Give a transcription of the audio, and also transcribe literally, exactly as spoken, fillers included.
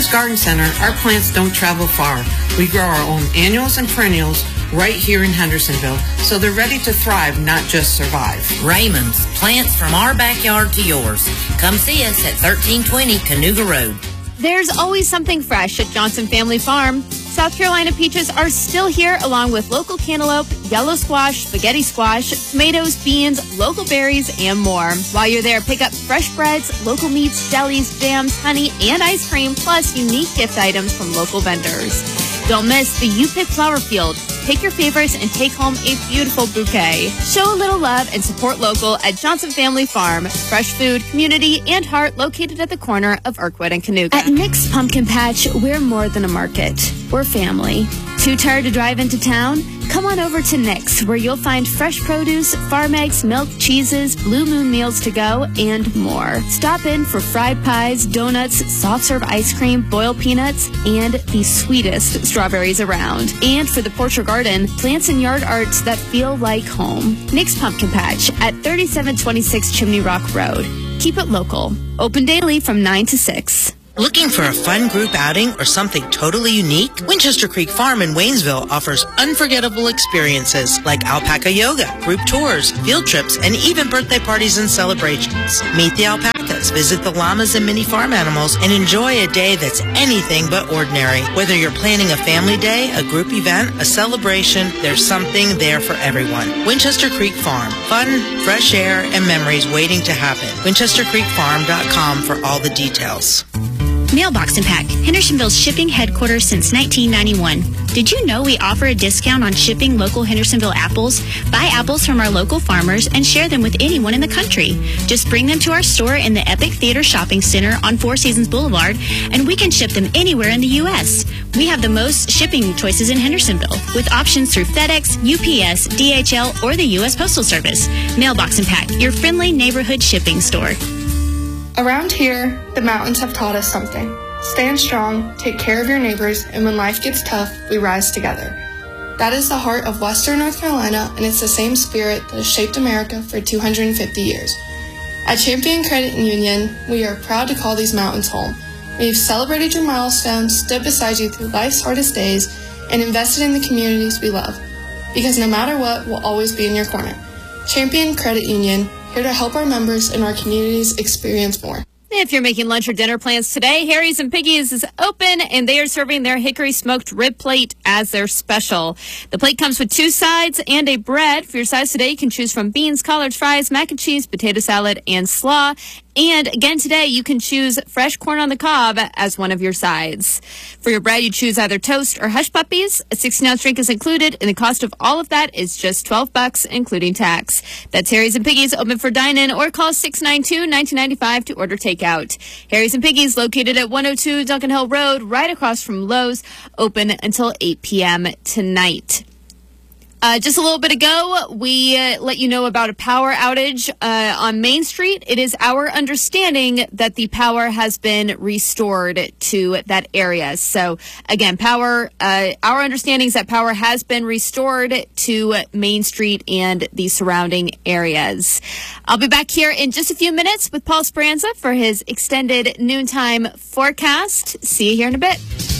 Peaches Garden Center, our plants don't travel far. We grow our own annuals and perennials right here in Hendersonville, so they're ready to thrive, not just survive. Raymond's, plants from our backyard to yours. Come see us at thirteen twenty Canoga Road. There's always something fresh at Johnson Family Farm. South Carolina peaches are still here, along with local cantaloupe, yellow squash, spaghetti squash, tomatoes, beans, local berries, and more. While you're there, pick up fresh breads, local meats, jellies, jams, honey, and ice cream, plus unique gift items from local vendors. Don't miss the You Pick Flower Field. Pick your favorites and take home a beautiful bouquet. Show a little love and support local at Johnson Family Farm. Fresh food, community, and heart located at the corner of Erkwood and Canoga. At Nick's Pumpkin Patch, we're more than a market. We're family. Too tired to drive into town? Come on over to Nick's, where you'll find fresh produce, farm eggs, milk, cheeses, Blue Moon meals to go, and more. Stop in for fried pies, donuts, soft serve ice cream, boiled peanuts, and the sweetest strawberries around. And for the porch or garden, plants and yard arts that feel like home. Nick's Pumpkin Patch at thirty-seven twenty-six Chimney Rock Road. Keep it local. Open daily from nine to six. Looking for a fun group outing or something totally unique? Winchester Creek Farm in Waynesville offers unforgettable experiences like alpaca yoga, group tours, field trips, and even birthday parties and celebrations. Meet the alpacas, visit the llamas and mini farm animals, and enjoy a day that's anything but ordinary. Whether you're planning a family day, a group event, a celebration, there's something there for everyone. Winchester Creek Farm. Fun, fresh air, and memories waiting to happen. winchester creek farm dot com for all the details. Mailbox and Pack, Hendersonville's shipping headquarters since nineteen ninety-one. Did you know we offer a discount on shipping local Hendersonville apples? Buy apples from our local farmers and share them with anyone in the country. Just bring them to our store in the Epic Theater Shopping Center on Four Seasons Boulevard, and we can ship them anywhere in the U S We have the most shipping choices in Hendersonville, with options through FedEx, U P S, D H L, or the U S Postal Service. Mailbox and Pack, your friendly neighborhood shipping store. Around here, the mountains have taught us something. Stand strong, take care of your neighbors, and when life gets tough, we rise together. That is the heart of Western North Carolina, and it's the same spirit that has shaped America for two hundred fifty years. At Champion Credit Union, we are proud to call these mountains home. We've celebrated your milestones, stood beside you through life's hardest days, and invested in the communities we love. Because no matter what, we'll always be in your corner. Champion Credit Union, here to help our members and our communities experience more. If you're making lunch or dinner plans today, Harry's and Piggy's is open, and they are serving their hickory smoked rib plate as their special. The plate comes with two sides and a bread. For your sides today, you can choose from beans, collards, fries, mac and cheese, potato salad, and slaw. And again today, you can choose fresh corn on the cob as one of your sides. For your bread, you choose either toast or hush puppies. A sixteen ounce drink is included, and the cost of all of that is just twelve bucks, including tax. That's Harry's and Piggy's, open for dine-in, or call six nine two, one nine nine five to order takeout. Harry's and Piggy's, located at one oh two Duncan Hill Road, right across from Lowe's, open until eight p.m. tonight. Uh, just a little bit ago, we uh, let you know about a power outage uh, on Main Street. It is our understanding that the power has been restored to that area. So, again, power. Uh, our understanding is that power has been restored to Main Street and the surrounding areas. I'll be back here in just a few minutes with Paul Speranza for his extended noontime forecast. See you here in a bit.